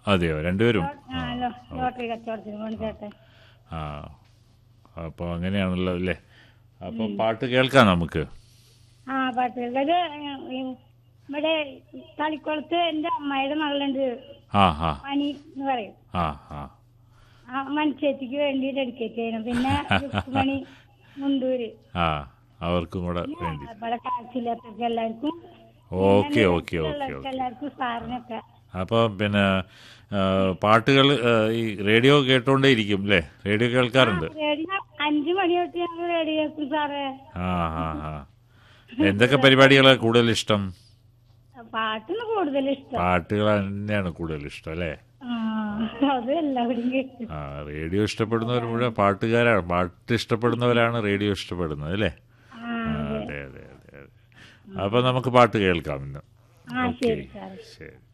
അതെയോ, രണ്ടുപേരും? ലോട്ടറി കച്ചവടത്തിന് പോണ ചേട്ടൻ. ആ, അപ്പോൾ അങ്ങനെയാണല്ലോ അല്ലേ. അപ്പോൾ പാട്ട് കേൾക്കാം നമുക്ക്. ആ പാട്ടുകൾ ഇവിടെ തളിക്കുളത്ത് എന്റെ അമ്മായിയുടെ മകളുണ്ട്, ആ ആ മണി എന്ന് പറയും. ആ ആ ആ മണിച്ചേച്ചിക്ക് വേണ്ടി ഡെഡിക്കേറ്റ് ചെയ്യണം. പിന്നെ മണി മുണ്ടൂര്, ആ, അവർക്കും കൂടെ വേണ്ടി. ഇവിടെ കാഴ്ചയില്ലാത്തവർക്ക് എല്ലാവർക്കും, ഓക്കെ ഓക്കെ ഓക്കെ ഓക്കെ. എല്ലാവർക്കും സാറിനൊക്കെ. അപ്പോൾ പിന്നെ പാട്ടുകൾ ഈ റേഡിയോ കേട്ടോണ്ടേ ഇരിക്കും അല്ലേ? റേഡിയോ കേൾക്കാറുണ്ട്? റേഡിയോ 5 മണി തൊട്ട് ഞങ്ങൾ റേഡിയോ കേൾക്കും സാറേ. ആ ആ ആ. എന്തൊക്കെ പരിപാടികളാണ് കൂടുതൽ ഇഷ്ടം? പാട്ടിന് കൂടുതൽ ഇഷ്ടം. പാട്ടുകൾ തന്നെയാണ് കൂടുതൽ ഇഷ്ടം അല്ലേ? അത് എല്ലാവരും കേൾക്കും. ആ, റേഡിയോ ഇഷ്ടപ്പെടുന്നവർ മുഴുവൻ പാട്ടുകാരാണ്. പാട്ട് ഇഷ്ടപ്പെടുന്നവരാണ് റേഡിയോ ഇഷ്ടപ്പെടുന്നത് അല്ലേ? അതെ അതെ അതെ അതെ. അപ്പോൾ നമുക്ക് പാട്ട് കേൾക്കാം ഇന്ന്. ഓക്കെ, ശരി.